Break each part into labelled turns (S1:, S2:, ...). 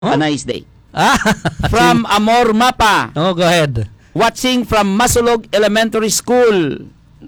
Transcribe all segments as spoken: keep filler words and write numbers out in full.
S1: Huh?
S2: A nice day.
S1: Ah,
S2: From Amor Mapa.
S1: Oh, go ahead.
S2: Watching from Masulog Elementary School.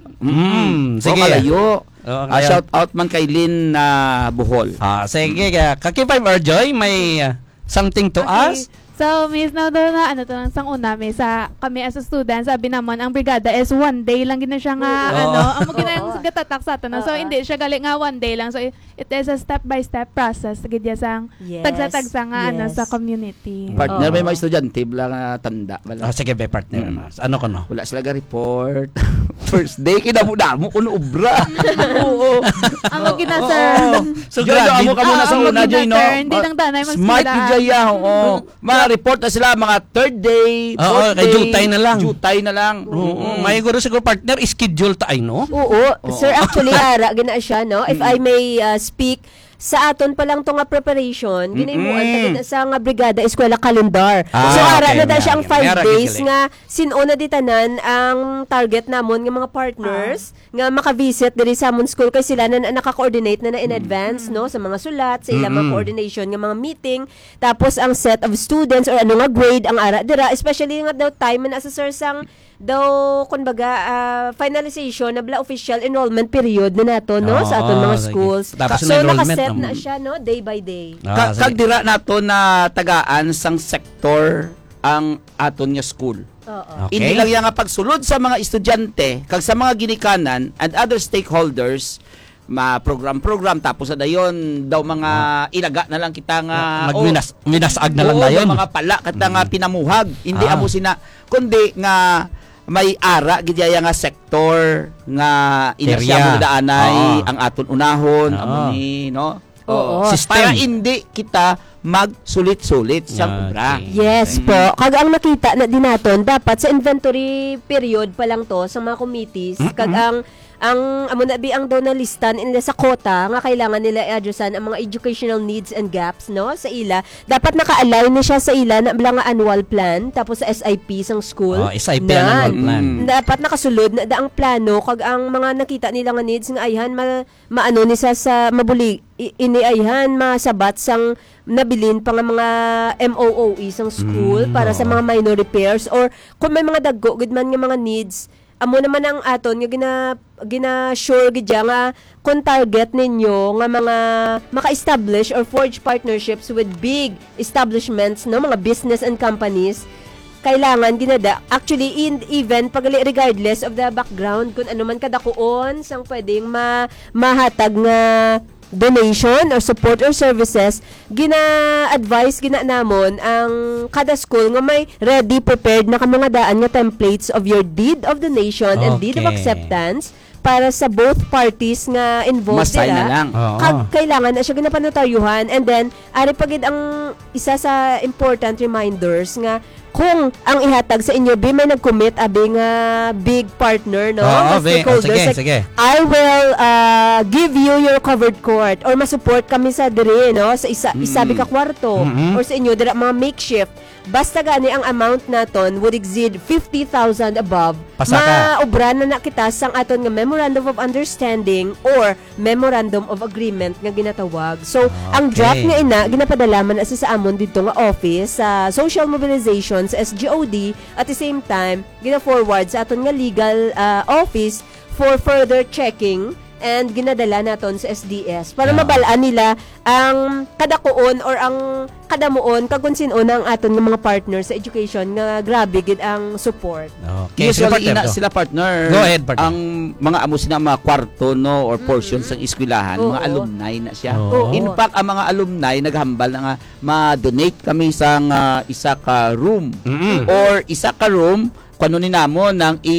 S1: Mm, sige.
S2: O malayo.
S1: Oh,
S2: Ah, shout out man kay Lynn na Buhol.
S1: Ah, sige. Uh, Kakipay Marjoy, may uh, something to
S3: Okay.
S1: ask?
S3: So, Miss, na doon na, ano to, nang sang una, Miss, sa, kami as a student, sabi naman, ang brigada is one day lang gina siya nga,
S1: Oo.
S3: ano, ang mga ginang
S4: Oo.
S3: gatatak sa ato, no? So,
S4: Oo.
S3: hindi siya gali nga one day lang. So, it is a step-by-step process, gidya sang
S4: Yes.
S3: tagsa-tagsa nga, ano,
S4: Yes.
S3: sa community.
S2: Partner,
S4: Oo.
S2: may mga estudyante, bala nga tanda. Bala.
S1: Ah, sige, be, partner.
S2: Mm.
S1: Ano ko, no?
S2: Wala sila ga-report. First day, kinamo-damo kuno ubra. Oo.
S3: Ang mga gina, sir.
S1: So,
S2: Joy,
S1: grabe.
S2: amo ka muna
S3: Ah,
S2: sa
S3: ang
S2: una,
S3: magina,
S2: Joy, no?
S3: sir. Hindi lang danay
S2: Smart
S3: magsimula.
S2: yung Jaya, oo. Ma-report na sila mga third day,
S1: Oo,
S2: fourth
S1: kay
S2: day.
S1: jutay na lang.
S2: Jutay na lang.
S1: Oo. May guro siguro partner, schedule tayo, no?
S4: Oo. Sir, actually, ara, gina siya, no? If I may uh, speak, sa aton pa lang to nga preparation, ginaimuan
S2: Mm-mm.
S4: ta gina sa nga brigada eskwela calendar.
S1: Ah,
S4: so ara
S1: okay,
S4: na da siya ang
S1: okay.
S4: five
S1: Meron
S4: days
S1: gigili.
S4: nga sinuna di tanan ang target namon nga mga partners nga maka-visit diri sa amon school kay sila na na- naka-coordinate na na in advance no sa mga sulat, sa ilang mga
S1: Mm-mm.
S4: coordination nga mga meeting, tapos ang set of students or ano nga grade ang ara dira, especially nga daw time man as a sir sang daw kumbaga ah, finalization na bla official enrollment period na nato no sa aton
S1: Oo,
S4: mga
S1: sige.
S4: schools.
S1: Tapos
S4: So
S1: na enrollment,
S4: nakaset
S1: no?
S4: na siya no day by day.
S1: Ah,
S2: Ka-
S1: sige.
S2: kag dira nato na tagaan sang sektor ang aton nga school.
S4: Oo.
S1: Okay.
S2: Hindi lang yan nga pagsulod sa mga estudyante, kag sa mga ginikanan and other stakeholders, ma program-program tapos sa dayon daw mga ilaga na lang kita nga
S1: Magminas, minasag na lang
S2: oo,
S1: dayon.
S2: mga pala kata nga pinamuhag. Hindi
S1: Ah.
S2: amo sina kundi nga may ara gidya nga sektor nga
S1: Area.
S2: inasya mo daanay
S1: Oo.
S2: ang aton unahon
S1: Oo.
S2: amo ni no.
S4: Oo.
S1: System.
S2: Para hindi kita magsulit-sulit sa
S1: Okay.
S2: obra.
S4: Yes po. Kag ang nakita na din naton dapat sa inventory period pa lang to sa mga committees kag ang ang amo na bi ang daw na listan nila sa quota nga kailangan nila i-addressan ang mga educational needs and gaps no sa ila. Dapat naka-align na siya sa ila na nga annual plan tapos sa S I P sang school.
S1: Oh, S I P ang annual plan.
S2: Mm.
S4: Dapat nakasulod na daang plano kag ang mga nakita nila nga needs nga ayhan ma, maano ni sa sa mabuli i- ini ayhan masabat sang nabilin pa nga mga M O O E sang school
S1: Mm,
S4: para sa
S1: oo.
S4: mga minor repairs or kung may mga daggo gud man nga mga needs amo naman ang aton nga gina gina sure gid ya nga kung target ninyo nga mga maka-establish or forge partnerships with big establishments no mga business and companies kailangan ginada actually in even pag regardless of the background kung ano man kadakuon sang pwedeng ma mahatag nga donation or support or services gina-advise gina namon ang kada school nga may ready prepared na ka mga daan nga templates of your deed of donation and deed of
S1: Okay.
S4: acceptance para sa both parties nga involved
S2: Masay na
S4: dira.
S2: lang.
S1: Oo.
S4: Kag kailangan na siya ginapanotaryuhan and then ari pagid ang isa sa important reminders nga kung ang ihatag sa inyo bi may nag-commit abi nga big partner no
S1: Oo,
S4: nga
S1: be. Oh,
S4: stakeholders,
S1: sige,
S4: like,
S1: sige.
S4: I will uh, give you your covered court or masupport kami sa diri no sa isa
S2: Mm.
S4: isabi ka kwarto
S1: Mhm.
S4: or sa inyo dira mga makeshift basta gani ang amount naton would exceed fifty thousand above
S1: Pasaka.
S4: maobra na na kita sang aton nga memorandum of understanding or memorandum of agreement nga ginatawag. So ang
S1: Okay.
S4: draft nga ina ginapadala man asa sa amon dito nga office sa social mobilization sa S G O D at the same time gina-forward sa aton nga legal uh, office for further checking and ginadala naton sa S D S para
S1: Yeah.
S4: mabalaan nila ang kadakuon or ang kadamuon kag sinon ang aton nga mga partners sa education nga grabe gid ang support.
S1: Okay, sige,
S2: Usually
S1: partner,
S2: ina
S1: go.
S2: sila partner.
S1: Go ahead, partner.
S2: Ang mga amo sila mga kwarto no or portions ng eskwelahan, mga
S4: Oo.
S2: alumni na siya.
S1: Oo.
S2: In fact, ang mga alumni naghambal na nga ma-donate kami sa nga isa ka room
S1: Mm-mm.
S2: or isa ka room kuno ni namo nang i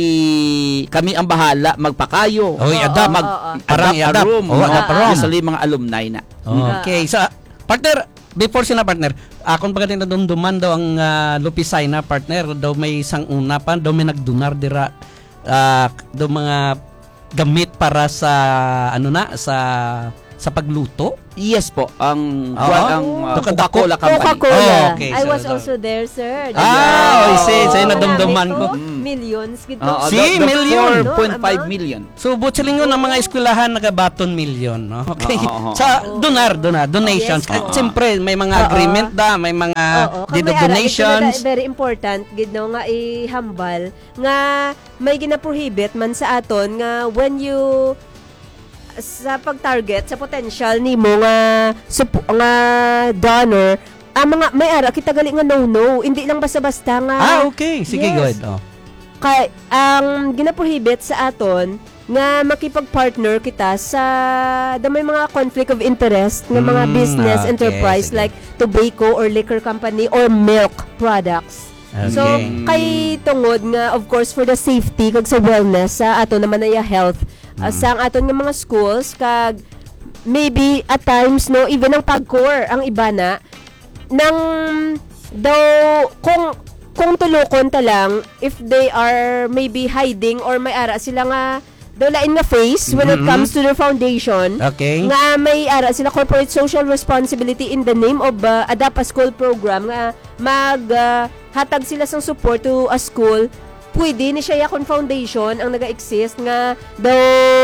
S2: kami ang bahala magpakayo.
S1: Oh, i-adapt.
S2: mag
S4: Oo, oo.
S1: Parang
S2: adapt a
S1: i-adapt.
S2: room.
S1: Oo,
S2: no?
S1: adapt a room.
S2: Usually mga alumni na.
S1: Okay, sa partner, before sila partner, akon pa ganito dumduman daw ang uh, Lupisay na partner, daw may isang una pa, daw may nagdunar dira uh, daw mga gamit para sa ano na sa sa pagluto?
S2: Yes po, ang
S1: Oo.
S2: buwan ang uh,
S1: Dako-dako.
S2: Coca-Cola Company.
S4: Coca-Cola.
S1: Oh, okay,
S4: I
S1: sir,
S4: was
S1: sir.
S4: also there, sir.
S1: Ah, I see. Sa'yo nadumduman ko.
S2: Mm.
S4: Millions. Gito.
S2: Oo,
S1: Si,
S2: the- the
S1: million.
S2: four point five
S4: No, amount?
S2: million.
S1: So, butsilingon ang mga eskwelahan nagabaton million, no? Okay.
S2: Oo, oo,
S1: Sa
S4: oo.
S1: donar, donar, donations.
S4: Yes,
S1: At
S2: oo.
S1: siyempre, may mga
S4: Oo.
S1: agreement da, may mga
S4: Oo,
S1: deed of
S4: kung may ara,
S1: donations.
S4: ito na very important gid no nga ihambal nga may gina-prohibit man sa aton nga when you sa pag-target sa potential nimo nga sup- nga donor ang mga may ara kita gali nga no no hindi lang basta-basta nga
S1: Ah, okay. Sige,
S4: Yes.
S1: good. Oh.
S4: kay ang gina-prohibit sa aton nga makipag-partner kita sa da may mga conflict of interest nga mga
S1: Mm,
S4: business
S1: okay,
S4: enterprise
S1: sige.
S4: like tobacco or liquor company or milk products.
S1: Okay.
S4: So kay tungod nga of course for the safety kag sa wellness sa ato naman na health uh, sa ang aton nga mga schools kag maybe at times no even ang pagcore ang iba na nang daw kung kung tulukon ta lang if they are maybe hiding or may ara sila nga daw lain nga face when it
S1: Mhm.
S4: comes to their foundation
S1: Okay.
S4: nga may ara sila corporate social responsibility in the name of uh, Adapt a School program nga mag uh, hatag sila sang support to a school pwede ni siya yakon foundation ang naga-exist nga daw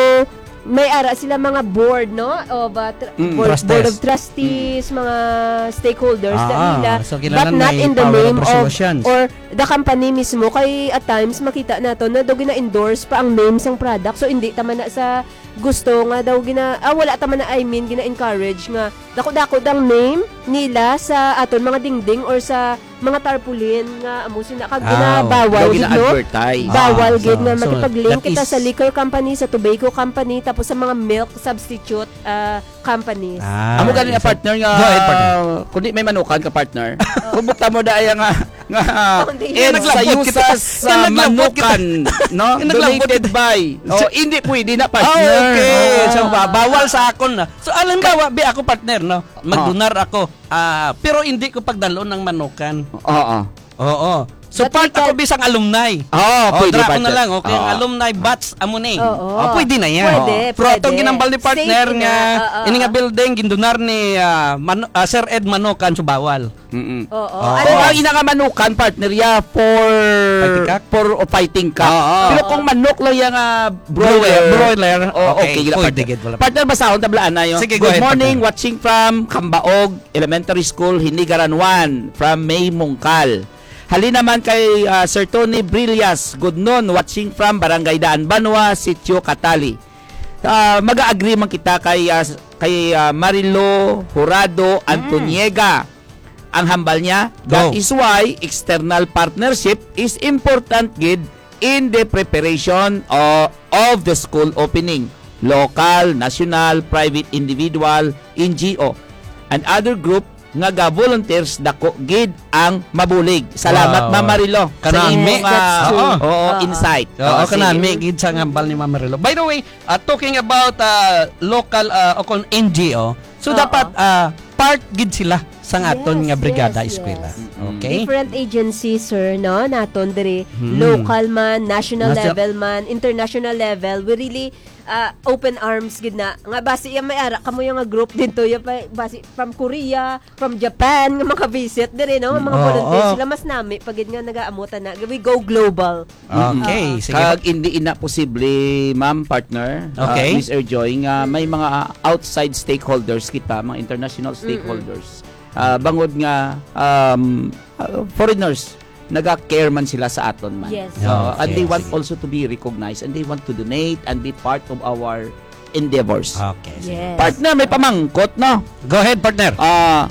S4: may ara sila mga board no of uh, tr-
S2: Mm,
S4: board,
S1: trustes.
S4: board of trustees mga stakeholders
S1: Ah,
S4: na nila
S1: so
S4: but
S1: kailangan
S4: not
S1: may
S4: in the
S1: power of
S4: name of
S1: resolutions.
S4: or the company mismo kay at times makita nato na daw gina-endorse pa ang name sang product so hindi tama na sa gusto nga daw gina ah, wala tama na I mean gina-encourage nga dako-dako dang name nila sa aton mga dingding or sa mga tarpaulin nga amo sina kag
S1: Ah,
S4: ginabawal
S2: Daw
S4: gid no
S2: gina-advertise.
S4: bawal
S1: Ah,
S4: gid
S1: so-
S4: nga
S1: so
S4: makipag-link
S1: that
S4: kita
S1: is-
S4: sa liquor company sa tobacco company tapos sa mga milk substitute ah, companies.
S1: Ah,
S2: Amo galing nga
S1: so-
S2: partner nga
S1: Go ahead, partner.
S2: kundi may manukan ka partner. Kubukta mo daya nga nga
S4: Foundation.
S2: eh,
S1: Naglabot
S2: sa
S1: kita.
S2: usas sa
S1: Yan, naglabot kita.
S2: manukan, no?
S1: Yan, naglabot
S2: Donated by. Oh, hindi pwede na partner.
S1: Ah, okay.
S2: Ah.
S1: So, ba- bawal sa akon na. So, alam ba, bi ako partner, no? Magdonar ako. Ah, pero hindi ko pagdalo ng manukan.
S2: Oo.
S1: Oo. So,
S4: But
S1: part
S4: we can-
S1: ako bisang alumni.
S2: Oh,
S1: Oh,
S2: pwede
S1: dra ko
S2: partner.
S1: na lang, okay? Ang
S2: Oo.
S1: alumni batch amo na eh.
S4: Oo.
S1: Oh, pwede na yan.
S4: Pwede,
S1: Oo. Pero
S4: pwede.
S1: itong ginambal ni partner
S4: Safe
S1: nga,
S4: na, oo,
S1: ini nga
S4: oo.
S1: building, gindonar ni ah, Mano- ah, Sir Ed Manokan, so bawal.
S2: Mm-mm.
S4: Oo.
S1: Oo.
S4: Ano
S2: Kung
S4: yan?
S2: ang ina nga manukan partner ya for
S1: Fighting cock?
S2: for o fighting cock.
S1: Oo.
S2: Pero kung manok lang yang uh, broiler,
S1: Broiler.
S2: Oh, okay,
S1: Okay,
S2: gila
S1: pwede,
S2: partner.
S1: gid, wala pa.
S2: Partner basahon tablaan na yun.
S1: Sige, go
S2: Good
S1: ahead,
S2: morning,
S1: partner.
S2: watching from Kambaog Elementary School, Hinigaran one, from May Mungkal. Hali naman kay uh, Sir Tony Brillas, good noon, watching from Barangay Daan Banwa, Sitio Katali. Uh, mag-agree man kita kay uh, kay uh, Marilo Jurado Antoniega. Ang hambal niya, that
S1: Go.
S2: is why external partnership is important gid in the preparation of, of the school opening. Local, national, private individual, N G O, and other group nga ga-volunteers dako gid ang mabulig. Salamat
S1: Wow.
S2: Ma'am Marilo sa
S1: Kanami.
S2: imong
S4: That's
S2: uh,
S4: true.
S2: oo,
S4: Oo.
S2: insight.
S1: Oo,
S2: Oo,
S1: kana
S2: sige.
S1: may gid sa ngambal ni Ma'am Marilo. By the way, uh, talking about uh, local uh, o kung N G O, so
S4: Oo.
S1: dapat uh, part gid sila sa aton
S4: Yes,
S1: nga brigada
S4: yes,
S1: eskwela.
S4: yes.
S1: Okay?
S4: Different agencies, sir, no? Naton diri
S1: Hmm.
S4: local man, national
S1: Nasa-
S4: level man, international level. We really uh, open arms gid na. Nga basi yung may ara kamo yung nga group dito ya pa basi from Korea, from Japan nga mga visit diri no, mga
S1: Oo.
S4: volunteers sila mas nami pagid nga nagaamutan na. We go global.
S1: Okay,
S4: Oo.
S1: sige.
S2: Kag hindi ina posible, ma'am partner,
S1: Okay.
S2: uh, Miss Erjoy, nga may mga outside stakeholders kita, mga international stakeholders. Uh, bangod nga um, uh, foreigners naga-care man sila sa aton man.
S4: Yes.
S2: So,
S1: Okay,
S2: and they want
S1: sige.
S2: also to be recognized and they want to donate and be part of our endeavors.
S1: Okay. sige.
S4: Yes.
S2: Partner, may pamangkot, no?
S1: Go ahead, partner.
S2: Ah,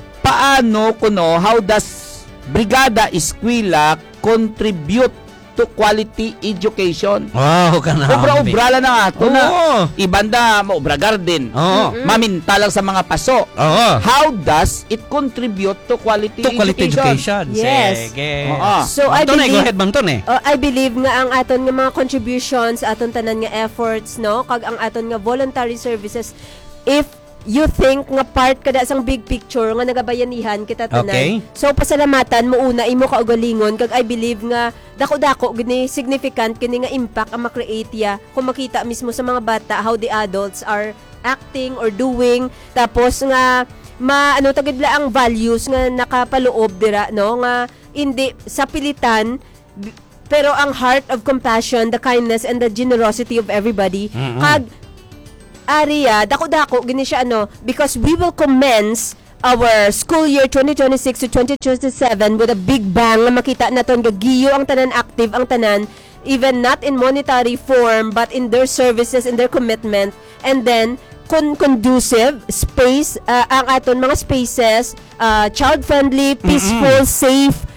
S2: paano kuno how does Brigada Eskwela contribute to quality education?
S1: Wow, kana.
S2: Obra-obra lang na ato na.
S1: Oo.
S2: Ibanda mo obra garden.
S1: Oo.
S2: Maminta lang sa mga paso.
S1: Oo.
S2: How does it contribute to quality
S1: To quality education.
S4: Yes.
S1: Sige.
S2: Oo.
S4: So, I
S1: Ma'am Tone,
S4: believe-
S1: go ahead, Ma'am Tone.
S4: Oh, I believe nga ang aton nga mga contributions, aton tanan nga efforts, no? Kag ang aton nga voluntary services, if you think nga part kada sang big picture nga nagabayanihan kita tanan.
S1: Okay.
S4: So pasalamatan mo una imo kaugalingon kag I believe nga dako-dako gini significant kini nga impact ang ma-create ya kung makita mismo sa mga bata how the adults are acting or doing, tapos nga ma ano tagid la ang values nga nakapaloob dira no nga hindi sa pilitan b- pero ang heart of compassion, the kindness and the generosity of everybody.
S1: Mm-mm.
S4: Kag area dako-dako gini siya ano because we will commence our school year twenty twenty-six to twenty twenty-seven with a big bang nga makita naton gagiyo ang tanan, active ang tanan, even not in monetary form but in their services, in their commitment, and then con- conducive space uh, ang aton mga spaces, uh, child friendly, peaceful,
S1: Mm-mm.
S4: safe.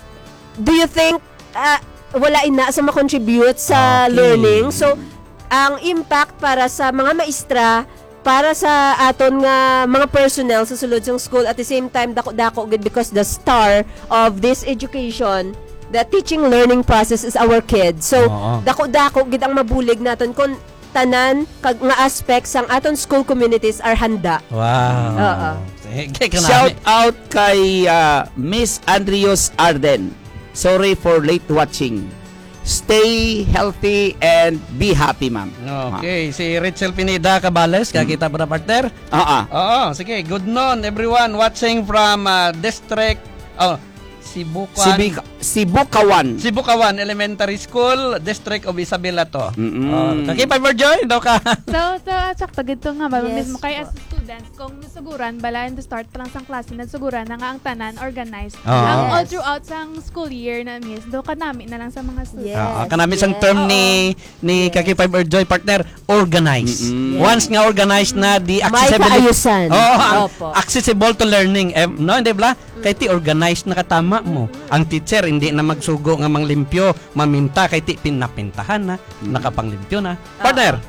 S4: Do you think uh, wala ina sa ma-contribute sa
S1: Okay.
S4: learning? So ang impact para sa mga maestra, para sa aton nga mga personnel sa sulod sang school, at the same time dako-dako gid because the star of this education, the teaching learning process is our kids. So
S1: Oo.
S4: dako-dako gid ang mabulig naton kon tanan kag nga aspects sang aton school communities are handa.
S1: Wow.
S4: Oo.
S1: Sige, kanami.
S2: Shout out kay uh, Miss Andrios Arden. Sorry for late watching. Stay healthy and be happy, ma'am.
S1: Okay, si Rachel Pineda Cabales, kakita po na partner?
S2: Ah, ah.
S1: Oo, sige. Good noon everyone watching from uh, District oh, Sibukan.
S2: Sibi- Sibukawan.
S1: Sibukawan Elementary School, District of Isabela to.
S2: Mm-mm.
S1: Oh, kakipay mo Joy, daw ka.
S3: So, so sakto gito nga ba
S4: Yes
S3: mismo kay
S4: po.
S3: as students kung nasuguran bala in the start pa lang sang klase nasuguran na nga ang tanan organized.
S1: Oo.
S3: Ang
S4: Yes.
S3: all throughout sang school year na miss do kanami na lang sa mga students.
S4: Yes.
S1: Oo, kanami sang
S4: yes.
S1: term ni ni kakipay mo Joy partner, organize.
S2: Mm-mm.
S1: Once nga organized na the
S4: May
S1: accessibility.
S4: kaayusan.
S1: Oo, ang
S4: Opo.
S1: accessible to learning. Eh, no, hindi ba? Kay ti organized na katama mo. Ang teacher hindi na magsugo nga manglimpyo, maminta kay ti pinapintahan na, nakapanglimpyo na. Partner.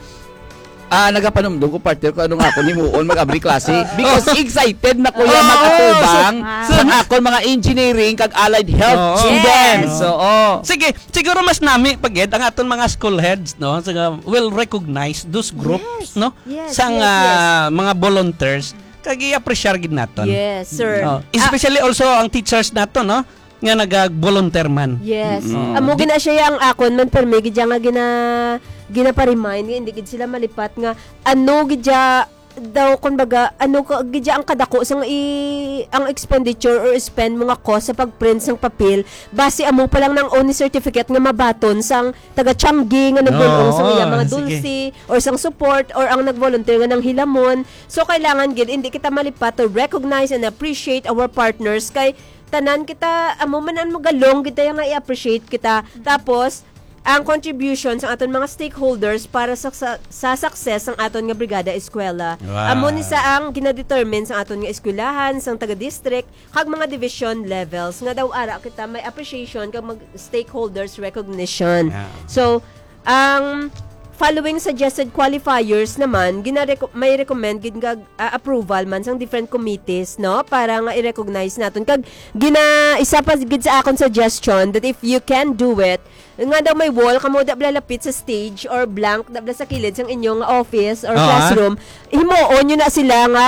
S2: Ah, nagapanumdum ko partner ko anong ako ni Muon mag-abri klase because excited na kuya
S1: Oh,
S2: makatubang
S3: so-
S2: sa akon mga engineering kag allied health
S1: Oh.
S2: students.
S1: Yes.
S2: So, oh.
S1: Sige, siguro mas nami pagid ang aton mga school heads no, sige, will recognize those groups
S4: Yes.
S1: no
S4: Yes,
S1: sang
S4: yes,
S1: ah, mga volunteers kag i-appreciate gid naton.
S4: Yes, sir.
S1: Oh, especially also ang teachers nato no nga nagag-volunteer man.
S4: Yes.
S2: Mm-mm.
S4: Amo gina siya ang akon man permi gidya nga gina gina pa-remind nga hindi gid sila malipat nga ano gidya daw kumbaga ano ka gidya ang kadako sang i ang expenditure or spend mga cost sa pagprint sang papel base amo pa lang ng only certificate nga mabaton sang taga Changi nga nagdulong
S1: Oo,
S4: sang iya mga
S1: sige.
S4: dulce or sang support or ang nagvolunteer nga ng Hilamon. So kailangan gid hindi kita malipat to recognize and appreciate our partners kay tanan kita amo man ang magalong kita nga i-appreciate kita. Tapos ang contribution sa aton mga stakeholders para sa, sa, sa success ng aton nga brigada eskwela.
S1: Wow.
S4: Amo ni sa ang gina-determine sa aton nga eskwelahan, sang taga-district, kag mga division levels nga daw ara kita may appreciation kag mag stakeholders recognition.
S1: Yeah.
S4: So, ang following suggested qualifiers naman gina may recommend gid nga uh, approval man sang different committees no para nga i-recognize naton kag gina isa pa gid sa akon suggestion that if you can do it nga daw may wall kamo da lalapit sa stage or blank da sa kilid sang inyong office or
S1: Oo,
S4: classroom himuon nyo na sila nga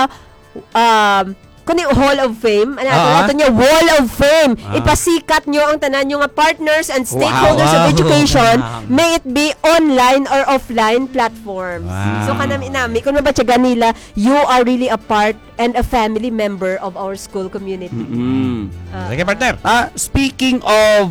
S4: um kani Hall of Fame ano
S1: Oo.
S4: ato niya Wall of Fame
S1: Ah.
S4: ipasikat nyo ang tanan nyo nga partners and stakeholders
S1: Wow.
S4: of education
S1: Wow.
S4: may it be online or offline platforms.
S1: Wow.
S4: So kanami nami kung mabatyagan nila, you are really a part and a family member of our school community.
S2: Mm.
S4: Ah.
S1: Sige partner.
S2: Ah, speaking of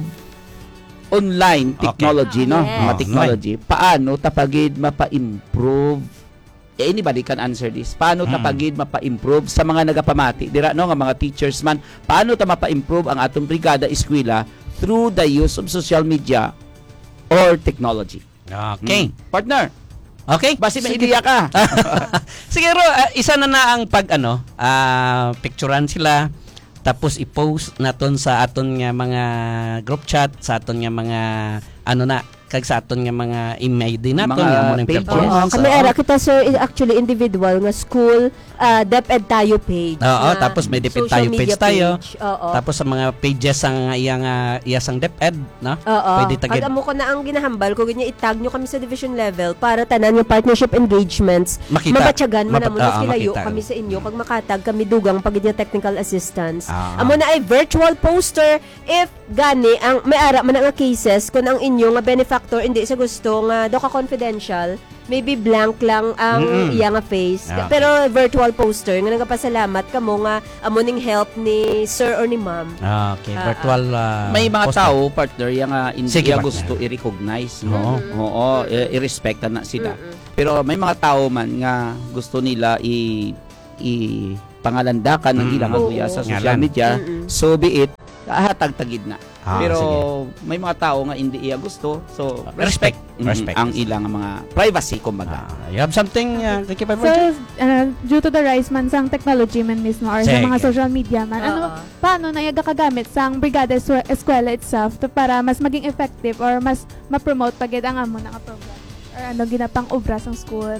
S2: online technology, no?
S4: Yes.
S2: Mga technology, paano tapagid mapa-improve? Eh, anybody can answer this. Paano
S1: Mm.
S2: tapagid mapa-improve sa mga nagapamati? Dira no nga mga teachers man, paano ta mapa-improve ang atong brigada eskwela through the use of social media or technology?
S1: Okay.
S2: Mm. Partner,
S1: Okay.
S2: basi may
S1: Sige.
S2: ideya ka.
S1: Siguro ah, isa na na ang pag ano, ah picturean sila tapos i-post naton sa aton nga mga group chat, sa aton nga mga ano na kag sa aton nga mga email din naton
S2: Mga
S1: nga mo ng
S2: pages.
S1: performance.
S4: Oo, kami era kita sir is actually individual nga school uh, DepEd tayo page.
S1: Oo,
S4: na
S1: tapos may DepEd
S4: social
S1: tayo
S4: media
S1: page tayo.
S4: Oo.
S1: Tapos sa mga pages ang iyang uh, iyasang DepEd, no?
S4: Oo.
S1: Pwede tagid.
S4: Kag amo ko na ang ginahambal ko ganyan itag nyo kami sa division level para tanan yung partnership engagements
S1: Makita.
S4: mabatyagan man
S1: Mapat-
S4: amo
S1: oo,
S4: na kilayo
S1: makita.
S4: kami sa inyo kag makatag kami dugang pag yung technical assistance.
S1: Ah.
S4: Amo na ay virtual poster if gani ang may ara man nga cases kun ang inyo nga benefactor factor hindi sa gusto nga do ka confidential, maybe blank lang ang
S1: Mm-mm.
S4: iya nga face.
S1: Okay.
S4: Pero virtual poster nga nagapasalamat kamo nga amo ning help ni sir or ni ma'am.
S1: Ah, okay,
S4: Ah,
S1: virtual ah,
S2: May mga
S1: poster.
S2: tao, partner, yung nga hindi
S1: Sige,
S2: niya
S1: partner.
S2: gusto i-recognize.
S1: Oo.
S2: Oo, i- i-respectan na sila.
S4: Mm-mm.
S2: Pero may mga tao man nga gusto nila i, i pangalandakan ng
S1: Mm.
S2: ilang
S4: Oo.
S2: aguya sa social
S1: Ngalan.
S2: media.
S4: Mm-mm.
S2: So be it, hatag-tagid na.
S1: Ah,
S2: Pero
S1: sige.
S2: may mga tao nga hindi iya gusto. So
S1: Respect.
S2: mm,
S1: Respect.
S2: ang ilang mga privacy kumbaga.
S1: Ah, you have something uh, Ricky
S3: So,
S1: Pablo?
S3: uh, due to the rise man sang technology man mismo or sa
S1: Sige.
S3: mga social media man, ano,
S4: Oo.
S3: paano na yaga kagamit sang Brigada Eswe- Eskwela itself to para mas maging effective or mas ma-promote pagid ang amo nga program or ano ginapang obra sang schools.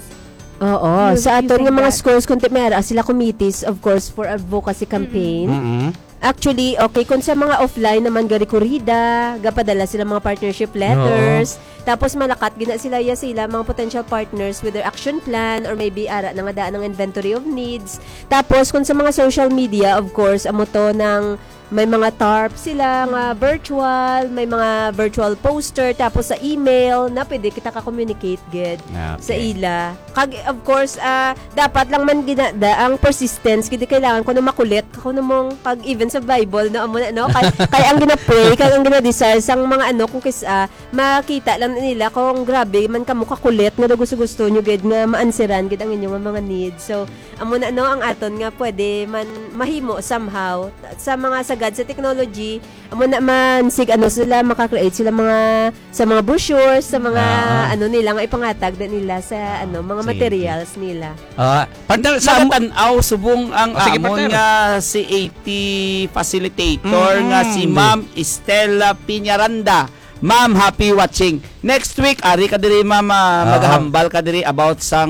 S4: Oo,
S3: Use-
S4: sa aton
S3: using
S4: nga mga
S3: that.
S4: schools kunti mayara sila committees of course for advocacy campaign.
S1: Mm-mm.
S4: Actually, okay, kung sa mga offline naman gari korida, gapadala sila mga partnership letters. Tapos malakat gina sila ya sila mga potential partners with their action plan or maybe ara na nga daan ng inventory of needs. Tapos kung sa mga social media, of course, amo to ng may mga tarp sila nga virtual, may mga virtual poster, tapos sa email na pwede kita ka-communicate gid
S1: Okay.
S4: sa ila. Kag of course, ah, dapat lang man ginada ang persistence gid kailangan ko na makulit kuno mong pag even sa Bible no amo na no kay, kay ang gina-pray kay ang gina-desire sang mga ano kung kis ah, makita lang nila kung grabe man kamo kakulit nga gusto-gusto nyo gid nga maanseran gid ang inyong mga needs. So amo na no ang aton nga pwede man mahimo somehow sa mga sagad sa technology amo na man sig ano sila maka-create sila mga sa mga brochures sa mga
S1: Ah.
S4: ano nila nga ipangatag din nila sa ano mga
S1: Sige.
S4: materials nila.
S1: Ah, partner sa
S2: Sa tanaw subong ang
S1: Oh, sige,
S2: amon
S1: partner.
S2: nga si A T facilitator
S1: Mm,
S2: nga si
S1: di.
S2: Ma'am Estela Piñaranda. Ma'am, happy watching. Next week ari ka diri ma'am ah,
S1: Oo.
S2: maghambal ka diri about sang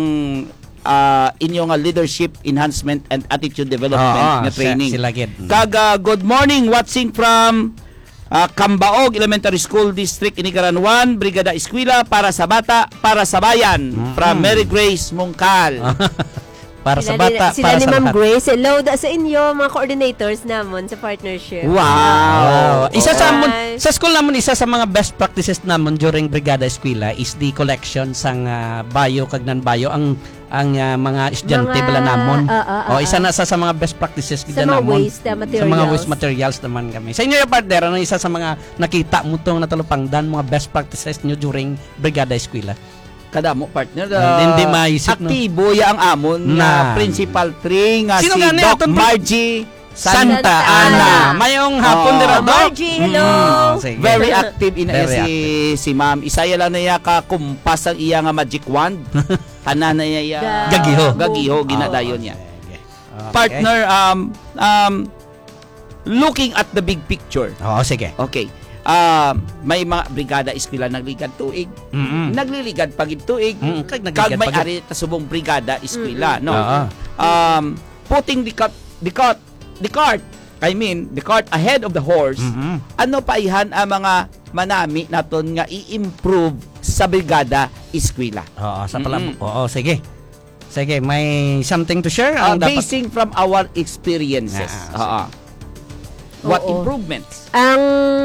S2: ah, inyo nga leadership enhancement and attitude development
S1: Oo,
S2: nga training.
S1: Sila gid.
S2: Kaga good morning watching from ah, Cambaog Elementary School District Inigaran one, Brigada Eskwela para sa bata, para sa bayan from Mary Grace Mungkal.
S1: Para sa
S4: Sila ni-
S1: bata,
S4: sila
S1: para
S4: ni
S1: sa
S4: Ma'am
S1: lahat.
S4: Grace. Hello da sa inyo mga coordinators namon sa partnership.
S2: Wow.
S1: Wow. Isa sa amon,
S4: Nice.
S1: sa school namon isa sa mga best practices namon during Brigada Eskwela is the collection sang ah, bio kag non-bio ang ang ah, mga estudyante
S4: Mga-
S1: bala namon.
S4: ah, ah, ah,
S1: o isa
S4: ah.
S1: na sa, sa mga best practices
S4: Sa
S1: gid
S4: mga
S1: namon.
S4: waste na
S1: Sa mga
S4: materials.
S1: waste materials naman kami. Sa inyo yung partner, ano isa sa mga nakita mo tong natulupangdan mga best practices nyo during Brigada Eskwela?
S2: Kada mo partner
S1: Ah,
S2: uh,
S1: hindi maisip, no?
S2: aktibo ya ang amon
S1: Na.
S2: na principal three nga
S1: Sino
S2: si
S1: gani
S2: Doc
S1: atong pri-
S2: Margie
S1: Santa,
S4: Santa
S1: Ana.
S4: Ana.
S1: Mayong hapon
S2: Oh.
S1: dira, Doc.
S4: Margie, hello.
S1: Mm, sige.
S2: very active in
S1: Very
S2: si si ma'am. Isaya lang na iya ka kumpas ang iya nga magic wand. Tanan na iya iya
S4: Ga-
S1: Gagiho.
S2: Gagiho
S1: Oh,
S2: ginadayon niya.
S1: Okay. Okay.
S2: Partner um um looking at the big picture.
S1: Oo, sige.
S2: Okay. Ah, may mga brigada eskwela nagligad tuig.
S1: Mm-mm.
S2: Nagliligad pagid tuig.
S1: Mm, kag
S2: Kag
S1: nagligad
S2: may
S1: pagid.
S2: ari ta subong brigada eskwela, no.
S1: Oo.
S2: Um putting the cart the cart the cart I mean the cart ahead of the horse.
S1: Mm-mm.
S2: Ano pa ihan ang mga manami naton nga i-improve sa brigada eskwela?
S1: Oo, sa pala.
S2: Mm-mm.
S1: Oo, sige. Sige, may something to share?
S2: Uh,
S1: Ang dapat-
S2: basing from our experiences.
S1: Ah,
S2: Oo. What
S4: Oo.
S2: improvements?
S4: Ang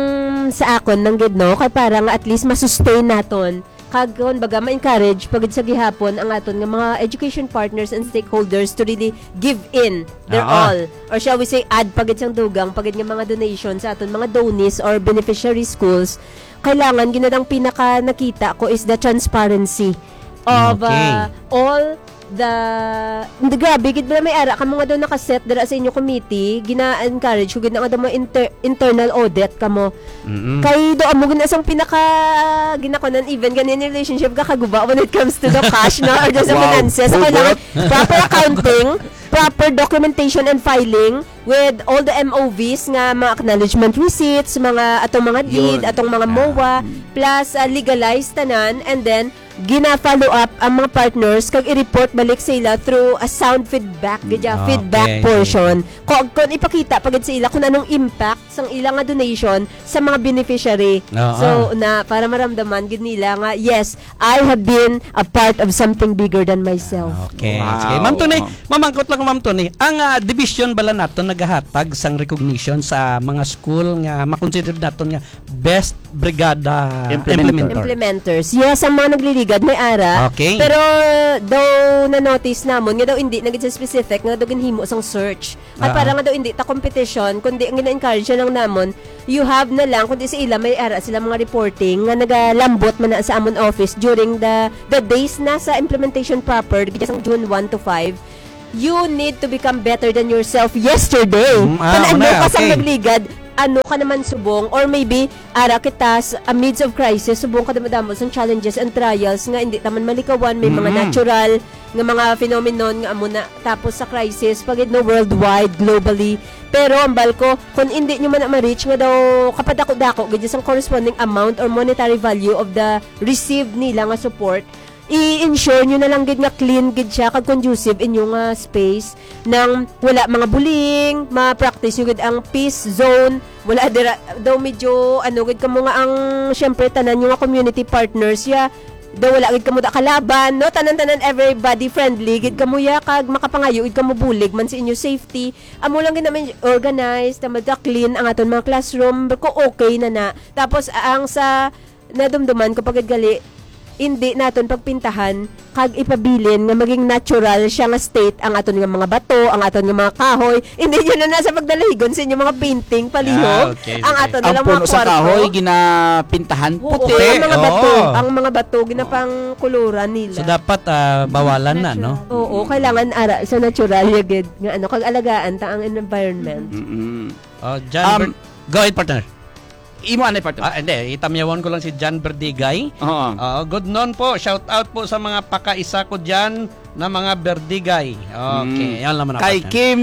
S4: sa akon nang gid no kay parang at least masustain naton kag kun baga ma-encourage pagid sa gihapon ang aton nga mga education partners and stakeholders to really give in their
S1: Oo.
S4: all or shall we say add pagid sang dugang pagid nga mga donations sa aton mga donees or beneficiary schools. Kailangan ginadang pinaka nakita ko is the transparency of
S1: Okay.
S4: uh, all the hindi grabe gid ba may ara ka mga doon nakaset dira sa inyo committee gina-encourage ko gid na nga daw mo inter- internal audit kamo
S1: Mm-mm.
S4: kay do amo gina sang pinaka ginakunan even ganin relationship ka kaguba when it comes to the cash no or just sa
S2: Wow.
S4: finances so, kailangan proper accounting proper documentation and filing with all the M O Vs nga mga acknowledgement receipts mga atong mga deed
S2: Yun.
S4: atong mga M O A plus uh, legalized tanan and then gina-follow up ang mga partners kag i-report balik sa ila through a sound feedback, gadya
S1: Okay.
S4: feedback portion. Kung, kung ipakita pagad sa ila kung anong impact sang ila nga donation sa mga beneficiary.
S1: Oo.
S4: So na para maramdaman gid nila nga yes, I have been a part of something bigger than myself.
S1: Okay.
S2: Wow.
S1: Sige. Ma'am Tony, mamangkot lang ko, Ma'am Tony. Ang ah, division bala nato nagahatag sang recognition sa mga school nga makonsider naton nga best brigada
S2: Implementer.
S1: implementer.
S4: Implementers. Yes, ang mga nagliligad may ara.
S1: Okay.
S4: Pero daw na-notice namon nga daw hindi naging specific nga daw ginhimo sang search. At
S1: Ah.
S4: para nga daw hindi ta competition kundi ang gina-encourage lang namon you have na lang kundi sa ila may ara sila mga reporting nga nagalambot man na sa amon office during the the days na sa implementation proper sang June one to five. You need to become better than yourself yesterday.
S1: Mm, ah,
S4: Kung ano
S1: una,
S4: ka sang
S1: okay.
S4: nagligad, ano ka naman subong or maybe ara kita sa amidst of crisis subong ka damadamo sa challenges and trials nga hindi taman malikawan may mga
S1: Mm.
S4: natural nga mga phenomenon nga amo na tapos sa crisis pagid no worldwide globally pero ang balko kung hindi nyo man na ma-reach nga daw kapadako-dako gid sang corresponding amount or monetary value of the received nila nga support i-ensure nyo na lang gid nga clean gid siya kag conducive inyong nga space nang wala mga bullying, ma-practice nyo gid ang peace zone, wala dira daw medyo ano gid kamo nga ang syempre tanan yung nga community partners ya daw wala gid kamo da kalaban no tanan-tanan everybody friendly gid kamo ya kag makapangayo gid kamo bulig man sa inyo safety amo lang gid naman organized tamad ka clean ang aton mga classroom ko okay na na tapos ang sa nadumduman kapag gali hindi naton pagpintahan kag ipabilin nga maging natural siya nga state ang aton nga mga bato, ang aton nga mga kahoy. Hindi yun na nasa pagdalahigon sa inyo mga painting palihog.
S1: Ah, okay,
S4: ang
S1: okay.
S4: aton na
S2: Ang
S4: lang
S2: puno
S4: mga
S2: sa
S4: kwarto.
S2: kahoy ginapintahan
S4: Oo,
S2: puti.
S4: ang mga
S1: Oo.
S4: bato, ang mga bato ginapang kuluran nila.
S1: So dapat ah, bawalan na, no?
S4: Oo, kailangan ara sa natural yagid nga ano kag alagaan ta ang environment.
S2: Mm-mm.
S1: Oh, John
S2: Um,
S1: Ber- Go ahead, partner.
S2: Imo anay partner.
S1: Ah, hindi, itamyawan ko lang si John Berdigay.
S2: Oo.
S1: Ah, good noon po. Shout out po sa mga pakaisa ko diyan na mga Berdigay. Okay, yan naman ako.
S2: Kay Kim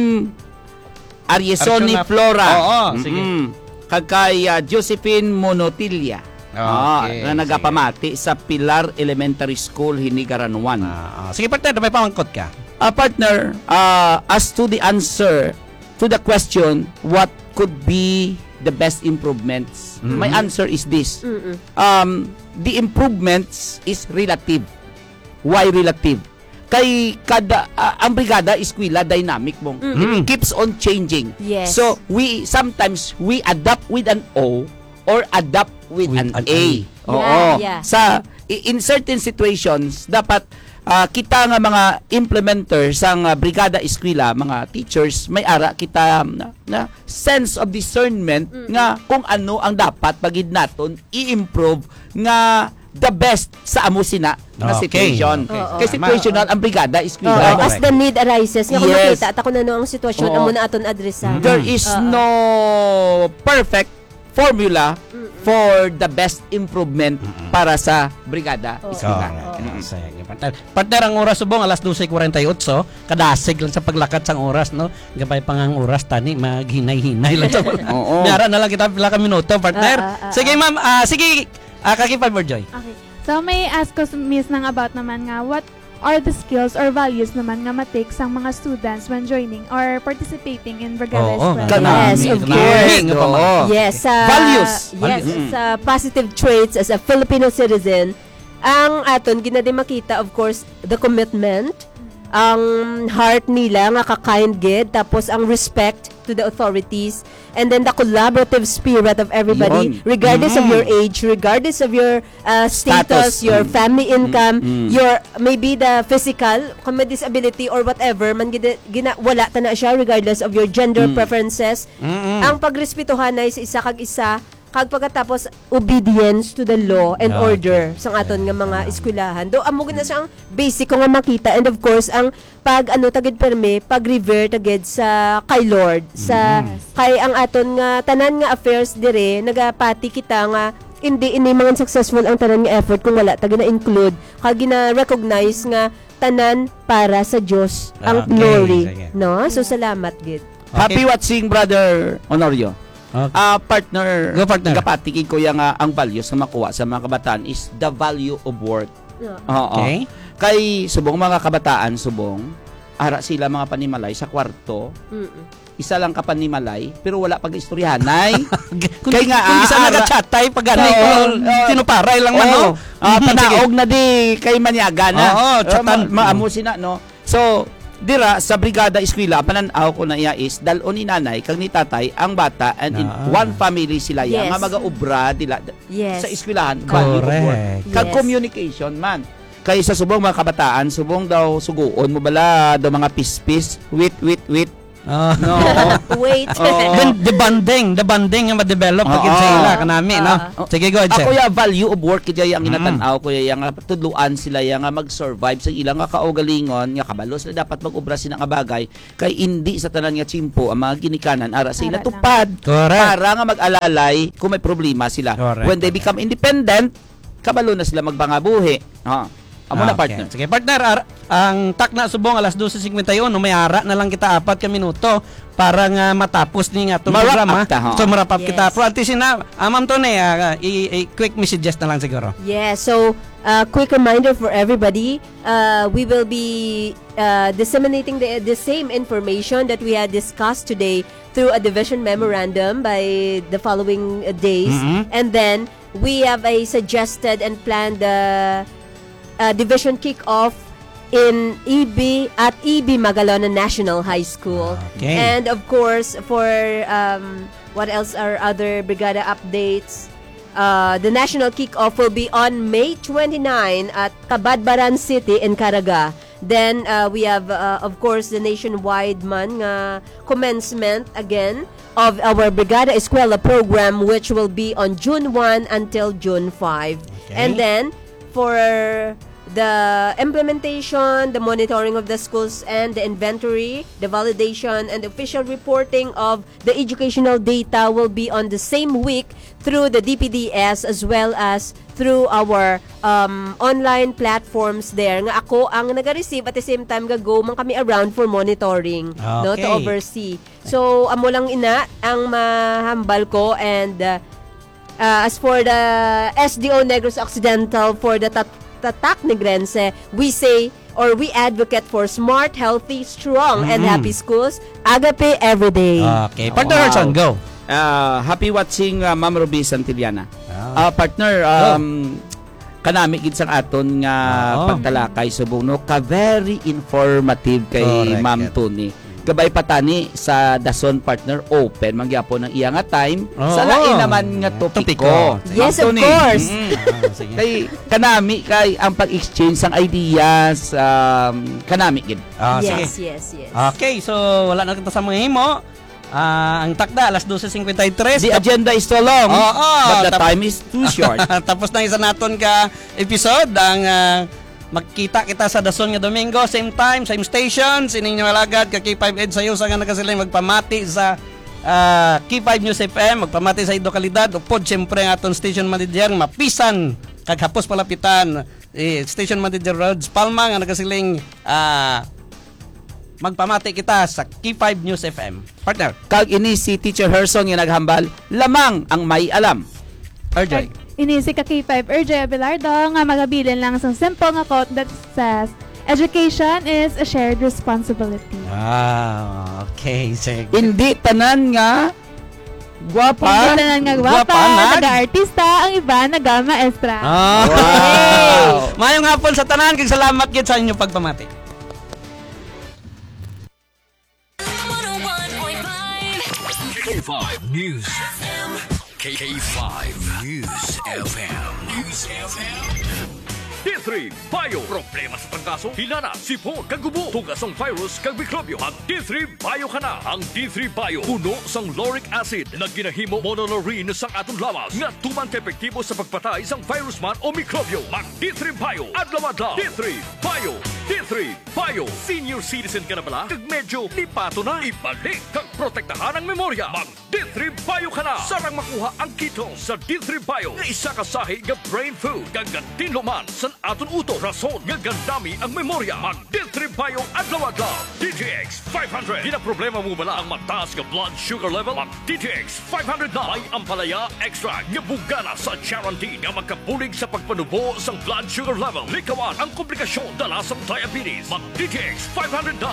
S2: Ariesoni
S1: Arsona-
S2: Flora.
S1: Oo,
S2: Mm-mm.
S1: sige.
S2: Kag kay ah, Josephine Monotilia. Ah,
S1: Okay,
S2: na nagapamati sa Pilar Elementary School, Hinigaran one.
S1: Ah, ah, sige, partner, may pamangkot ka.
S2: Ah, partner, ah, as to the answer to the question, what could be the best improvements?
S1: Mhm.
S2: My answer is this.
S4: Mm-mm.
S2: Um, the improvements is relative. Why relative? Kay kada ah, ang brigada eskwela dynamic mong.
S1: Mm.
S2: It keeps on changing.
S4: Yes.
S2: So we sometimes we adapt with an O or adapt with,
S1: With
S2: an,
S1: an
S2: A.
S1: A.
S2: Oo.
S4: Yeah, yeah.
S2: Sa i- in certain situations dapat ah, kita nga mga implementer sa nga brigada eskwela, mga teachers, may ara kita um, na, na sense of discernment nga kung ano ang dapat pagid naton i-improve nga the best sa amo sina nga
S1: Okay.
S2: situation.
S1: Okay.
S4: Oo.
S2: Kay situational ang brigada
S4: Oo,
S2: eskwela.
S1: Correct.
S4: as the need arises nga kung
S2: Yes.
S4: makita ta kung ano ang sitwasyon
S2: Oo.
S4: amo na aton adresan.
S2: There is
S4: Oo.
S2: no perfect formula for the best improvement para sa brigada
S4: Oo.
S2: eskwela.
S1: Correct. Sige, partner. Partner, ang oras subong alas twelve forty-eight, kadasig lang sa paglakat sang oras, no? Gabay pa nga ang oras tani maghinay-hinay lang sa
S2: Oo.
S1: Nyara na lang kita pila ka minuto, partner.
S4: Ah, ah, ah,
S1: Sige, ma'am. ah, sige, uh, kakipal mo, Joy.
S3: Okay. So may ask ko miss nang about naman nga what are the skills or values naman nga matake sang mga students when joining or participating in Brigada
S1: Oo,
S3: Eskwela?
S2: Kanami.
S4: Yes, of
S1: Kanami.
S4: course.
S1: Nga pa, ma'am.
S2: Oo.
S4: Yes, sa
S2: Values.
S4: Yes,
S2: Values.
S4: sa positive traits as a Filipino citizen, ang aton ginadi makita of course the commitment, ang heart nila nga ka-kind gid, tapos ang respect to the authorities, and then the collaborative spirit of everybody
S2: Yun.
S4: regardless of
S2: Mm.
S4: your age, regardless of your uh, status,
S2: Status.
S4: your
S2: Mm.
S4: family income,
S2: Mm.
S4: your maybe the physical, kung may disability or whatever man gina, gina, wala ta na siya regardless of your gender
S2: Mm.
S4: preferences.
S1: Mm-mm.
S4: Ang pagrespetuhan ay sa isa kag isa kag pagkatapos obedience to the law and
S1: Okay.
S4: order sang aton nga mga eskwelahan. Do amo na siyang basic ko nga makita, and of course ang pag ano tagid perme pag-revere tagid sa kay Lord sa kay ang aton nga tanan nga affairs dire nagapati kita nga hindi ini mga successful ang tanan nga effort kung wala ta gina-include kag gina-recognize nga tanan para sa Dios ang
S1: Okay,
S4: glory,
S1: sige.
S4: no? So salamat gid.
S2: Happy watching, brother Honorio.
S1: Okay.
S2: Ah, partner.
S1: Go, partner.
S2: Kapatikin ko yung ah, ang values na makuha sa mga kabataan is the value of work. Oo.
S1: Okay.
S2: Kay subong mga kabataan subong ara sila mga panimalay sa kwarto.
S4: Mm-mm.
S2: Isa lang ka panimalay pero wala pag-istoryahanay.
S1: Kung,
S2: Kay nga,
S1: kung isa
S2: ah,
S1: nagachatay pag ganay
S2: Oo,
S1: ko,
S2: oo.
S1: tinuparay lang man, no?
S2: Oo. Ah,
S1: Mhm,
S2: panaog na di kay manyaga na.
S1: Oo, chatan.
S2: Ma- maamusin na, no? So, dira sa brigada eskwela pananaw ko na iya is dalon ni nanay kag ni tatay ang bata and in
S1: Ah.
S2: one family sila ya
S4: Yes.
S2: nga magaobra dila
S4: Yes.
S2: sa eskwelahan value of work.
S1: Correct.
S2: Kag
S4: Yes.
S2: communication man. Kay sa subong mga kabataan, subong daw suguon mo bala daw mga pispis, wit wit wit.
S1: Ah.
S2: No.
S4: Wait.
S2: Oo.
S1: Then, the bonding, the bonding nga ma-develop pag
S2: Oo.
S1: sila kanami, no?
S4: Oo.
S1: Sige, go ahead, sir.
S2: Ako ya value of work kaya yang
S1: Mm.
S2: ginatanaw ko ya nga tudluan sila ya nga mag-survive sa ilang nga kaugalingon nga kabalo sila dapat mag-obra sila nga bagay kay hindi sa tanan nga chimpo ang mga ginikanan ara sa ila
S3: Para lang.
S2: tupad
S1: Correct.
S2: para nga mag-alalay kung may problema sila.
S1: Correct.
S2: When they become independent, kabalo na sila magbangabuhi. Ha. Amo na
S1: Okay.
S2: partner.
S1: Sige, partner, ar- ang tak na subong alas twelve fifty-one, no, may ara na lang kita apat ka minuto para nga matapos ni nga itong
S2: Ma-wrap
S1: programa.
S2: up ta, ha?
S1: So, marap up
S4: Yes.
S1: kita. Pero antes na, amam to na, uh, i- i- quick messages na lang siguro.
S4: Yeah, so uh, quick reminder for everybody, uh, we will be uh, disseminating the, the same information that we had discussed today through a division memorandum by the following uh, days.
S1: Mhm.
S4: And then we have a suggested and planned uh, uh, division kick-off in E B at E B Magalonan National High School.
S1: Okay.
S4: And of course, for um, what else are other Brigada updates? Uh, the national kick-off will be on May twenty-ninth at Cabadbaran City in Caraga. Then uh, we have, uh, of course, the nationwide man nga commencement again of our Brigada Eskwela program, which will be on June first until June fifth.
S1: Okay.
S4: And then for the implementation, the monitoring of the schools, and the inventory, the validation, and the official reporting of the educational data will be on the same week through the D P D S as well as through our um, online platforms there. Nga ako ang nag-receive at the same time gago man kami around for monitoring, no, to
S1: Okay.
S4: oversee. So amo lang ina ang mahambal ko, and uh, uh, as for the S D O Negros Occidental for the tat- Tatak Negrense, we say or we advocate for smart, healthy, strong, and
S1: Mhm.
S4: happy schools. Agape every day.
S1: Okay. Partner
S2: Wow.
S1: Harrison, go.
S2: Ah, happy watching uh, Ma'am Ruby Santillana.
S1: Ah.
S2: Ah, partner, um, kanami gid sang aton nga
S1: Oo.
S2: pagtalakay subong no ka very informative kay
S1: Correct.
S2: Ma'am Tony. Gabay patani sa Dason partner open mangyapon ng iya nga time
S1: Oo.
S2: sa lain naman nga
S1: Topiko.
S2: topiko.
S4: Yes,
S2: Ma'am
S4: of
S2: Tony.
S4: course.
S2: Mm.
S1: Ah, sige.
S2: Kay kanami kay ang pag-exchange sang ideas um, kanami gid.
S1: Ah, sige.
S4: yes, yes, yes.
S1: Okay, so wala na kita sa mga himo. Ah, ang takda alas twelve fifty-three.
S2: The agenda is too long,
S1: Oo,
S2: but the
S1: tap-
S2: time is too short.
S1: Tapos na isa naton ka episode ang ah, magkita kita sa Dason nga Domingo, same time, same station, sining nga alagad ka K five Ed sayo sa nga nagasiling magpamati sa ah, K five News F M, magpamati sa ido kalidad upod syempre ang aton station manager mapisan kag hapos palapitan eh, station manager Rods Palma nga nagasiling ah, magpamati kita sa K five News F M. Partner,
S2: Kag ini si Teacher Herson nga naghambal, lamang ang may alam.
S1: R J.
S3: Inisi ka K five R J Abelardo nga magabilin lang sa simple nga quote that says, education is a shared responsibility.
S1: Ah, okay. Sige.
S2: Hindi tanan nga gwapa.
S3: Hindi na nga gwapa,
S1: Gwapa, nag-
S3: nag-artista, ang iba nag-maestra.
S1: Ah.
S2: Wow.
S1: Mayong hapon sa tanan, kag salamat gid sa inyong pagpamati.
S5: K five News F M. K five News F M. News F M. D three Bio. Problema sa pangkaso, hinana, sipon, kagubo, tugasong virus, kag mikrobyo. Ang D three Bio ka na. Ang D three Bio, puno sang lauric acid na ginahimo monolaurin sang atong lawas nga tuman ka epektibo sa pagpatay sang virus man o mikrobyo. Mag D three Bio. Adlaw-adlaw. D three Bio. D three Bio. Senior citizen ka na bala? Kag medyo lipato na. Ibalik kag protektahan ang memorya. Mag D three Bio ka na. Sarang makuha ang ketone sa D three Bio nga isa ka sahi nga brain food. Gagantin luman san aton uto. Rason nga gandami ang memorya. Mag D three Bio adlaw-adlaw. D T X five hundred. Di na problema mo bala ang mataas nga blood sugar level? Mag D T X five hundred na. May ampalaya extra nga bugana sa Charantin nga magkabulig sa pagpanubo sa blood sugar level. Likawan ang komplikasyon dala sa diabetes. Mag D T X five hundred na.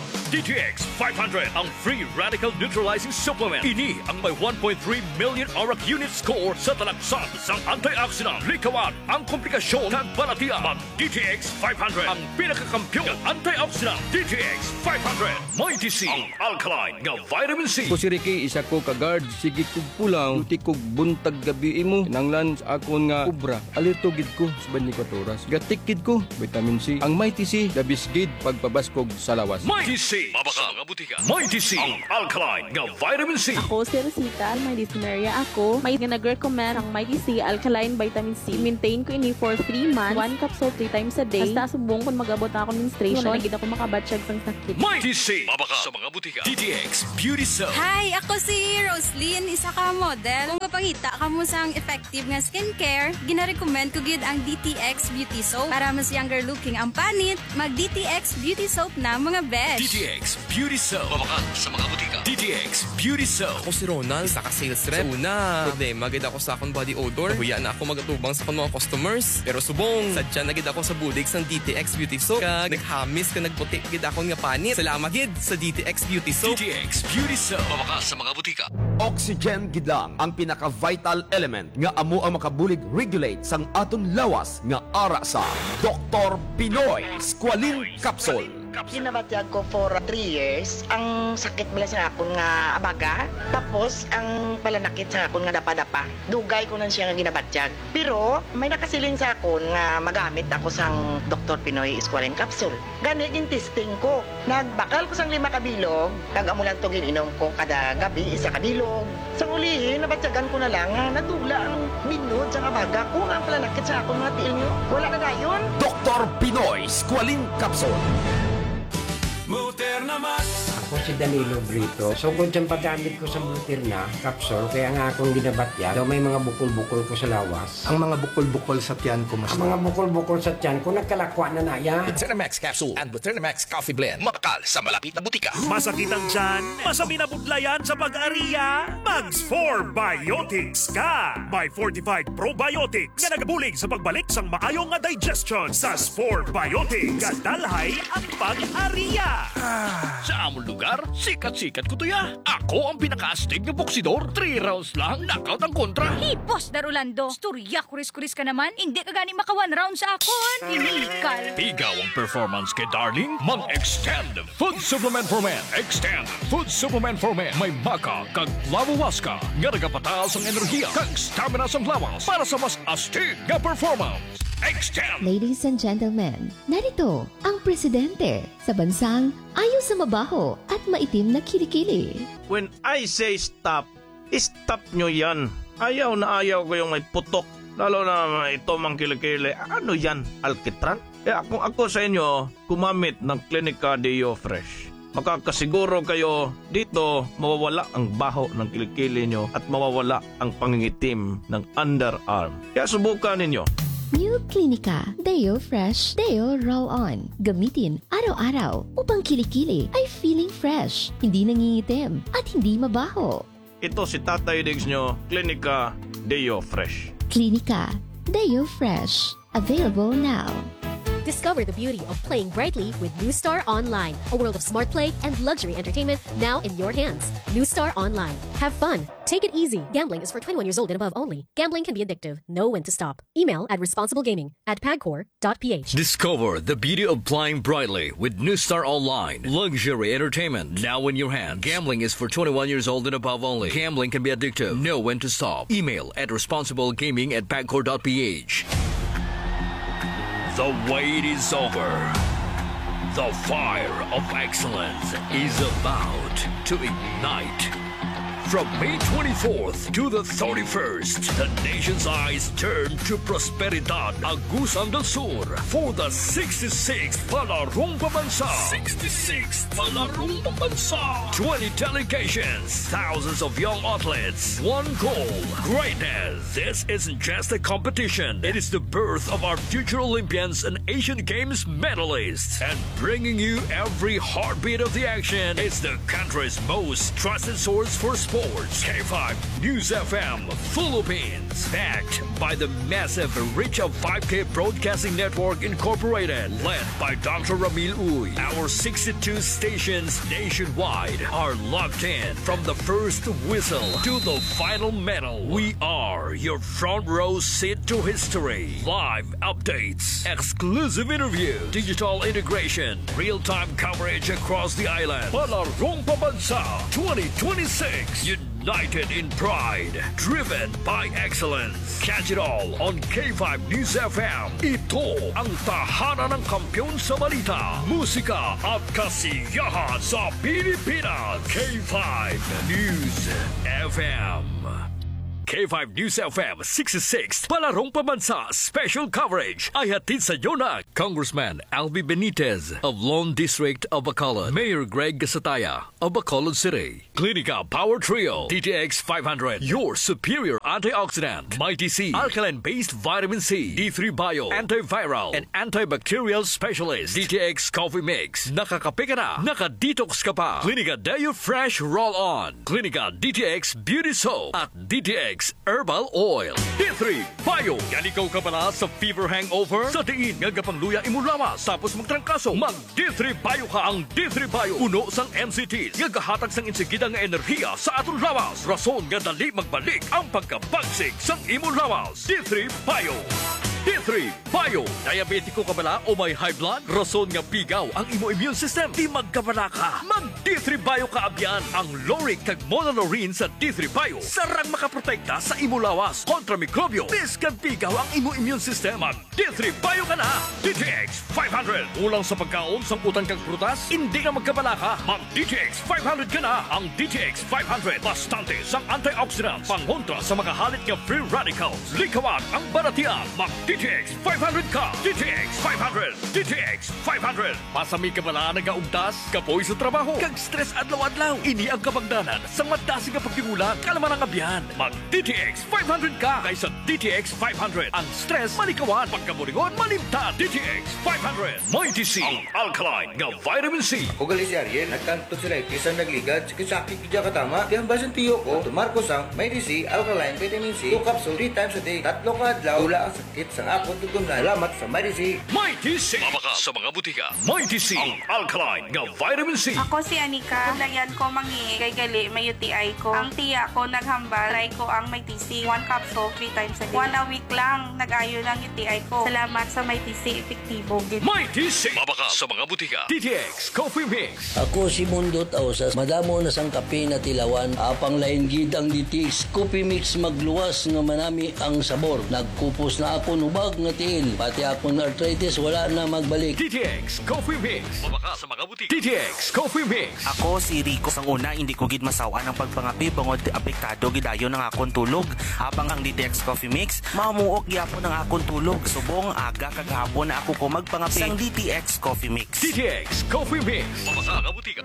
S5: D T X five hundred ang free radical neutralizing supplement. Ini ang may one point three million O R A C unit score sa talaksan sang antioxidant. Likawan ang komplikasyon kag balatian. Mag D T X five hundred ang pinakakampyon ng antioxidant. D T X five hundred. May T C ang alkaline nga vitamin C.
S6: Ko si Ricky, isa ko ka-guard. Sige kog pulang, duty kog buntag gabi imo. Kinanglan sa akon nga ubra. Alito gid ko sa twenty-four oras. Gatikid ko, vitamin C. Ang may T C, labis gid pagpabaskog sa lawas.
S5: May T C. Mabaka mga butika. May T C ang alkaline nga vitamin C.
S7: Ako si Rosita, Almighty Sumeria. Ako, may nag-recommend ang Mighty C Alkaline Vitamin C. Maintain ko ini for three months. One capsule three times a day. Hasta subong kung mag-abot ako ng menstruation. Wala gid ako makabatsyag sang sakit.
S5: May T C. Mabaka sa mga butika. D T X Beauty Soap.
S8: Hi, ako si Roslyn, isa ka model. Kung mapangita ka mo sang effective nga skincare, gina-recommend ko gid ang D T X Beauty Soap para mas younger looking ang panit. Mag D T X Beauty Soap na mga besh.
S5: D T X Beauty Soap. Mabaka sa mga butika. D T X Beauty Soap.
S9: Ako si Ronald, isa ka sales rep. Sa una, problema gid ako sa akong body odor. Huya na ako magatubang sa akong mga customers. Pero subong, sadya na gid ako sa bulig sang D T X Beauty Soap. Kag naghamis ka nagputi gid akong nga panit. Salamat gid sa D T X Beauty Soap.
S5: D T X Beauty Soap. Mabaka sa mga butika.
S10: Oxygen gid lang ang pinaka-vital element nga amo ang makabulig regulate sang aton lawas nga ara sa Doktor Pinoy Squalene Capsule.
S11: Ginabatyag ko for three years. Ang sakit bala sa akon nga abaga. Tapos, ang palanakit sa akon nga dapa-dapa. Dugay ko na siya nga ginabatyag. Pero, may nakasiling sa akon nga magamit ako sang Doktor Pinoy Squalene Capsule. Gani yung testing ko. Nagbakal ko sang lima kabilog. Nag-amulan to gininom ko kada gabi isa kabilog. Sa ulihin, nabatyagan ko na lang nga natugla ang minod sa abaga ko nga ang palanakit sa akon nga tiil nyo. Wala na gayon.
S10: Doktor Pinoy Squalene Capsule.
S12: Muterna Max. Ako si Danilo Brito. So kung siyang paggamit ko sa Muterna capsule, kaya nga akong ginabatya, daw may mga bukol-bukol ko sa lawas.
S13: Ang mga bukol-bukol sa tiyan ko mas.
S12: Ang mga bukol-bukol sa tiyan ko, nagkalakwa na na yan.
S14: Muterna-Max Capsule and Muterna-Max Coffee Blend. Makakal sa malapit na butika.
S15: Masakit ang tiyan? Masami na budlayan sa pag-ariya? Mags four Biotics ka! May fortified probiotics nga nagabulig sa pagbalik sang maayong nga digestion sa four Biotics. Kadalhay ang pag-ariya.
S5: Sa among lugar, sikat-sikat ko to ya. Ako ang pinaka-astig na boksidor. Three rounds lang, knockout ang kontra.
S8: Hipos, Darulando. Storya, kuris-kuris ka naman. Hindi ka gani maka one round sa akon. Inikal.
S5: Tigaw ang performance kay Darling. Mag-extend food supplement for men. Extend food supplement for men. May maka kag lawawaska. Nga nagapataas ang enerhiya kag stamina sa lawas para sa mas astig na performance. Extend!
S16: Ladies and gentlemen, narito ang presidente sa bansang ayaw sa mabaho at maitim na kilikili.
S17: When I say stop, stop nyo yan. Ayaw na ayaw ko yung may putok. Lalo na ito mang kilikili. Ano yan? Alkitran? Eh kung ako sa inyo, gumamit ng Clinica Deo Fresh. Makakasiguro kayo dito mawawala ang baho ng kilikili nyo at mawawala ang pangingitim ng underarm. Kaya subukan ninyo.
S16: New Clinica Deo Fresh Deo Roll-On. Gamitin araw-araw upang kilikili ay feeling fresh, hindi nangingitim at hindi mabaho.
S17: Ito si Tatay Diggs nyo, Clinica Deo Fresh.
S16: Clinica Deo Fresh. Available now.
S18: Discover the beauty of playing brightly with New Star Online, a world of smart play and luxury entertainment now in your hands. New Star Online. Have fun. Take it easy. Gambling is for twenty-one years old and above only. Gambling can be addictive. Know when to stop. Email at responsiblegaming at pagcor dot p h.
S5: Discover the beauty of playing brightly with New Star Online. Luxury entertainment now in your hands. Gambling is for twenty-one years old and above only. Gambling can be addictive. Know when to stop. Email at responsiblegaming at pagcor dot p h. The wait is over. The fire of excellence is about to ignite. From May twenty-fourth to the thirty-first, the nation's eyes turn to Prosperidad Agusan del Sur for the sixty-sixth Palarong Pambansa. sixty-sixth Palarong Pambansa. twenty delegations, thousands of young athletes, one goal, greatness. This isn't just a competition. It is the birth of our future Olympians and Asian Games medalists. And bringing you every heartbeat of the action is the country's most trusted source for sports. K five News F M Philippines. Backed by the massive reach of five K Broadcasting Network Incorporated. Led by Doctor Ramil Uy. Our sixty-two stations nationwide are locked in from the first whistle to the final medal. We are your front row seat to history. Live updates, exclusive interview, digital integration, real-time coverage across the island. Palarong Pambansa twenty twenty-six. United in pride, driven by excellence. Catch it all on K five News F M. Ito ang tahanan ng kampiyon sa balita, musika at kasiyahan sa Pilipinas. K five News F M. K five News F M sixty-sixth Palarong Pambansa special coverage ay hatid sa iyo na Congressman Albi Benitez of Lone District of Bacolod, Mayor Greg Gasataya of Bacolod City, Clinica Power Trio, D T X five hundred, your superior antioxidant, Mighty C, alkaline-based vitamin C, D three Bio, antiviral and antibacterial specialist, D T X Coffee Mix, nakakape ka na, nakadetox ka pa, Clinica Deo Fresh Roll-On, Clinica D T X Beauty Soap at D T X Herbal Oil. D three Bio. Yan ikaw ka pala sa fever hangover? Sa diin, ngagapangluya imulawas. Tapos magtrangkaso. Mag D three Bio ka ang D three Bio. Uno sang M C Ts. Ngagahatag sang insigida nga enerhiya sa aton lawas. Rason nga dali magbalik ang pagkabagsik sang imulawas. D three Bio. D three Bio. Diabetiko ka bala o may high blood? Rason nga pigaw ang imo immune system. Di magkabala ka. Mag D three Bio ka abyan. Ang Loric kag Monolorine sa D three Bio. Sarang makaprotekta sa imo lawas kontra mikrobyo. Biskan pigaw ang imo immune system. Mag D three Bio ka na. D T X five hundred. Ulang sa pagkaon, samputan kag prutas, hindi na magkabala ka. Mag D T X five hundred ka na. Ang D T X five hundred. Bastante sang antioxidant. Pangontra sa makahalit nga free radicals. Likawan ang baratian. Mag D T X five hundred ka. D T X five hundred. D T X five hundred. Pasami ka bala nagaugtas, kapoy sa trabaho, kag stress adlaw-adlaw. Ini ang kapagdanan sa madasi nga pagtimulat, kalaman ang abyan. Mag D T X five hundred ka kaysa D T X five hundred. Ang stress malikawan, pagkaburingon malimtan. D T X five hundred. Mighty C, ang alkaline nga vitamin C.
S19: Ugali si Ariel, nagkanto sila isang nagligad, sakit kaya katama. Kaya basan tiyo ko, tumarko sang Mighty C, alkaline vitamin C, two capsule three times a day, tatlo ka adlaw, wala ang sakit sa ako tutunan. Salamat sa Mighty C.
S5: Mighty C. Mabaka sa mga butika. Mighty C, ang alkaline nga vitamin C.
S20: Ako si Anika. Kulayan ko mangi kay gali may U T I ko. Ang tiya ko naghambal. Try ko ang Mighty C. One capsule three times a day. One a week lang nag-ayo ng U T I ko. Salamat sa Mighty C. Epektibo.
S5: Mighty C. Mabaka sa mga butika. D T X Coffee Mix.
S21: Ako si Mundo Tausas. Madamo na sang kape na tilawan. Apang lain gid ang D T X Coffee Mix magluwas nga manami ang sabor. Nagkupos na ako nubag nga tiil. Pati ako na arthritis wala na magbalik.
S5: D T X Coffee Mix. Mabaka sa mga butika. D T X Coffee Mix.
S22: Ako si Rico. Sang una, hindi ko gid masawa ng pagpangapi bangod apektado gidayon ng akong tulog. Habang ang D T X Coffee Mix, mamuok gyapon ng akong tulog. Subong aga kag hapon na ako ko magpangapi sang D T X Coffee Mix.
S5: D T X Coffee Mix. Mabaka sa butika.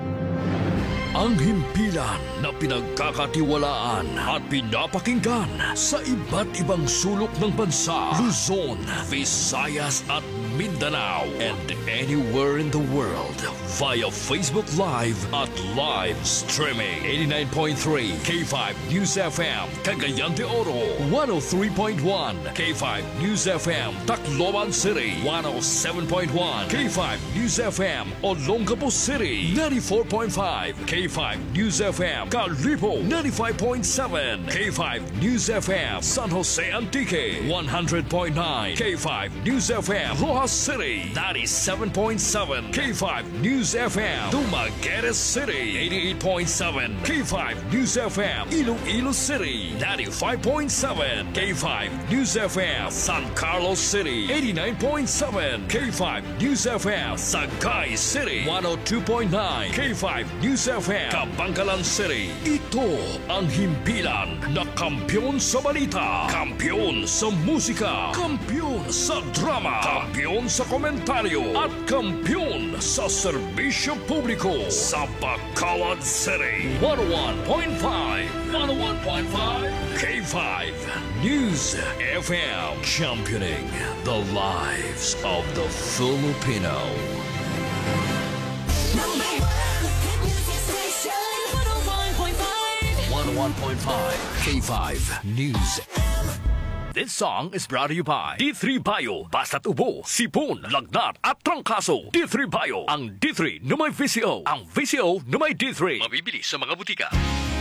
S5: Ang himpilan na pinagkakatiwalaan at pinapakinggan sa iba't ibang sulok ng bansa, Luzon, Visayas at Mindanao, and anywhere in the world via Facebook Live at live streaming. eighty-nine point three K five News F M, Cagayan de Oro, one oh three point one K five News F M, Tacloban City, one oh seven point one K five News F M, Olongapo City, ninety-four point five K five News F M, Calibo, ninety-five point seven K five News F M, San Jose Antique, one hundred point nine K five News F M, Rojas Rojas City, ninety-seven point seven K five News F M. Dumaguete City, eighty-eight point seven K five News F M. Iloilo City, ninety-five point seven K five News F M. San Carlos City, eighty-nine point seven K five News F M. Sagay City, one oh two point nine K five News F M. Kabangkalan City. Ito ang himpilan na kampiyon sa balita, kampiyon sa musika, kampiyon sa drama, kampiyon sa komentaryo, at kampiyon sa serbisyo publiko sa Bacolod City. one oh one point five one oh one point five K five News F M, championing the lives of the Filipino. one oh one point five K five News. This song is brought to you by D three Bio. Basta't ubo, sipon, lagnat at trangkaso. D three Bio. Ang D three na may V C O. Ang V C O na may D three. Mabibili sa mga butika.